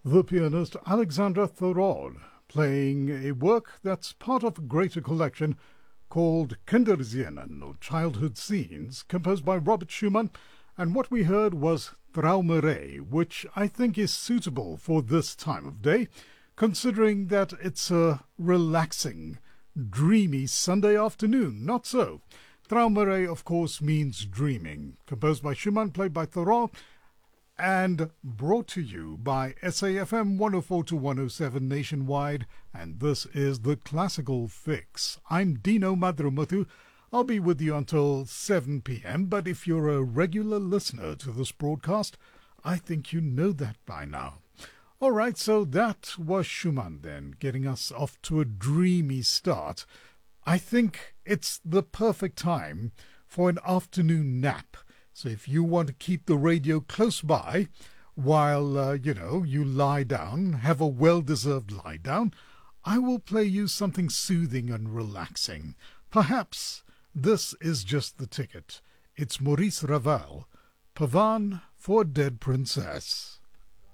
The pianist Alexandra Thorold, playing a work that's part of a greater collection called Kinderscenen, or Childhood Scenes, composed by Robert Schumann, and what we heard was Traumere, which I think is suitable for this time of day, considering that it's a relaxing, dreamy Sunday afternoon. Not so. Traumere, of course, means dreaming. Composed by Schumann, played by Thoreau, and brought to you by SAFM 104 to 107 nationwide. And this is the Classical Fix. I'm Dino Madrumuthu. I'll be with you until 7 p.m., but if you're a regular listener to this broadcast, I think you know that by now. All right, so that was Schumann then, getting us off to a dreamy start. I think it's the perfect time for an afternoon nap. So if you want to keep the radio close by while, you lie down, have a well-deserved lie down, I will play you something soothing and relaxing. Perhaps this is just the ticket. It's Maurice Ravel, Pavane for a Dead Princess.